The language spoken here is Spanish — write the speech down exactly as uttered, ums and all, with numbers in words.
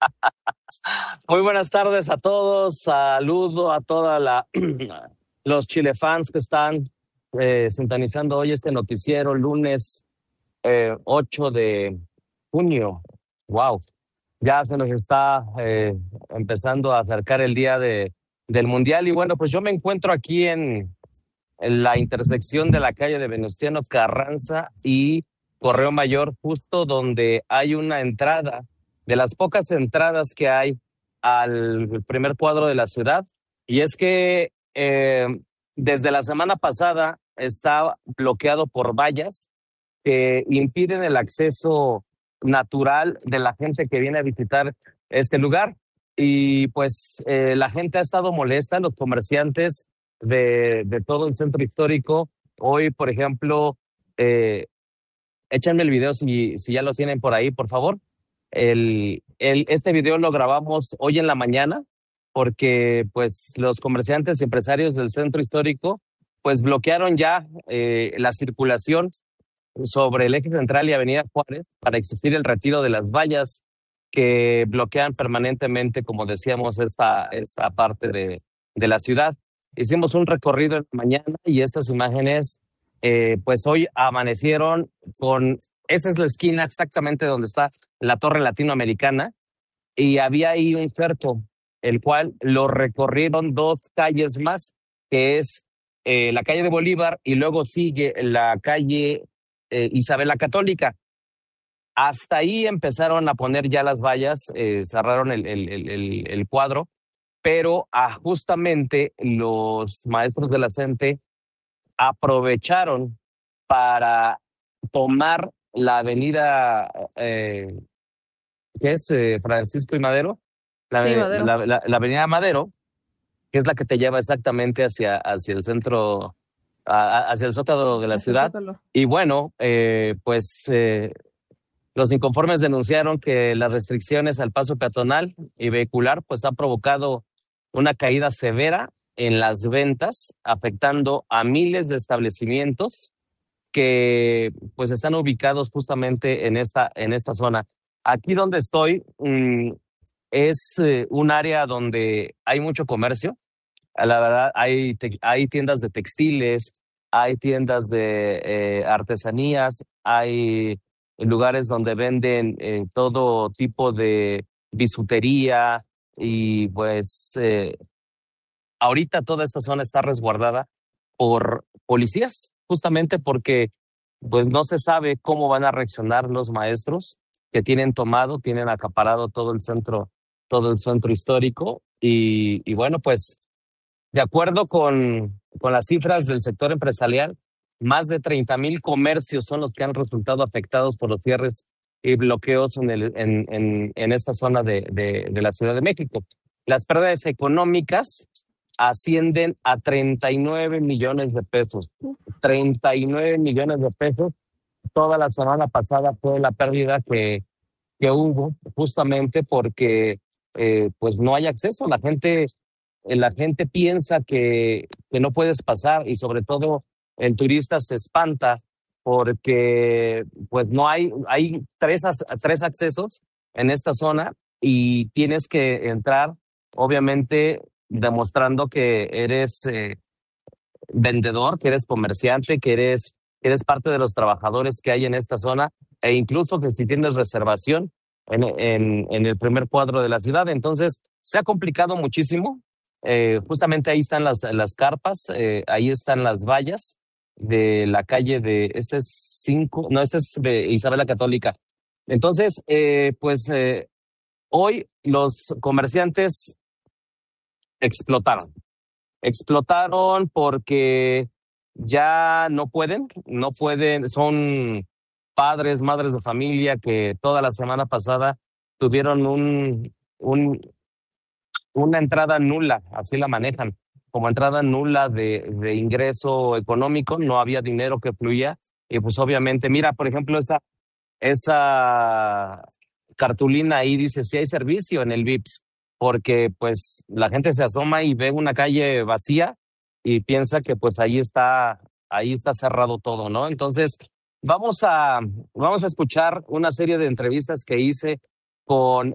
Muy buenas tardes a todos. Saludo a toda la los chilefans que están eh, sintonizando hoy este noticiero lunes eh, ocho de junio. Wow, ya se nos está eh, empezando a acercar el día de del mundial y bueno, pues yo me encuentro aquí en, en la intersección de la calle de Venustiano Carranza y Correo Mayor, justo donde hay una entrada, de las pocas entradas que hay al primer cuadro de la ciudad. Y es que eh, desde la semana pasada está bloqueado por vallas que impiden el acceso natural de la gente que viene a visitar este lugar. Y pues eh, la gente ha estado molesta, los comerciantes de, de todo el centro histórico. Hoy, por ejemplo, eh, échenme el video si, si ya lo tienen por ahí, por favor. El, el, este video lo grabamos hoy en la mañana porque pues los comerciantes y empresarios del centro histórico pues bloquearon ya eh, la circulación sobre el eje central y Avenida Juárez para exigir el retiro de las vallas que bloquean permanentemente, como decíamos, esta, esta parte de, de la ciudad. Hicimos un recorrido en la mañana y estas imágenes, eh, pues hoy amanecieron con, esa es la esquina exactamente donde está la Torre Latinoamericana y había ahí un cerco, el cual lo recorrieron dos calles más, que es eh, la calle de Bolívar y luego sigue la calle eh, Isabel la Católica. Hasta ahí empezaron a poner ya las vallas, eh, cerraron el, el, el, el, el cuadro, pero ah, justamente los maestros de la CENTE aprovecharon para tomar la avenida, eh, que es eh, Francisco y Madero, la, Sí, Madero. la, la, la avenida Madero, que es la que te lleva exactamente hacia, hacia el centro, a, hacia el zócalo de la Hacia el ciudad. Zócalo. Y bueno, eh, pues eh, los inconformes denunciaron que las restricciones al paso peatonal y vehicular pues han provocado una caída severa en las ventas, afectando a miles de establecimientos que pues están ubicados justamente en esta, en esta zona. Aquí donde estoy mmm, es eh, un área donde hay mucho comercio. La verdad, hay, te, hay tiendas de textiles, hay tiendas de eh, artesanías, hay lugares donde venden eh, todo tipo de bisutería y pues eh, ahorita toda esta zona está resguardada por policías, justamente porque pues no se sabe cómo van a reaccionar los maestros que tienen tomado, tienen acaparado todo el centro, todo el centro histórico y, y bueno, pues de acuerdo con, con las cifras del sector empresarial, más de treinta mil comercios son los que han resultado afectados por los cierres y bloqueos en, el, en, en, en esta zona de, de, de la Ciudad de México. Las pérdidas económicas ascienden a treinta y nueve millones de pesos. treinta y nueve millones de pesos. Toda la semana pasada fue la pérdida que, que hubo justamente porque eh, pues no hay acceso. La gente la gente piensa que, que no puedes pasar y sobre todo el turista se espanta porque pues no hay, hay tres, tres accesos en esta zona y tienes que entrar obviamente demostrando que eres eh, vendedor, que eres comerciante, que eres, que eres parte de los trabajadores que hay en esta zona e incluso que si tienes reservación en, en, en el primer cuadro de la ciudad. Entonces se ha complicado muchísimo. Eh, justamente ahí están las, las carpas, eh, ahí están las vallas de la calle de, este es cinco, no, este es de Isabel la Católica. Entonces, eh, pues eh, hoy los comerciantes explotaron, explotaron porque ya no pueden, no pueden, son padres, madres de familia que toda la semana pasada tuvieron un, un una entrada nula, así la manejan, como entrada nula de, de ingreso económico, no había dinero que fluía y pues obviamente, mira, por ejemplo, esa, esa cartulina ahí dice si hay servicio en el Vips, porque pues la gente se asoma y ve una calle vacía y piensa que pues ahí está, ahí está cerrado todo, ¿no? Entonces, vamos a, vamos a escuchar una serie de entrevistas que hice con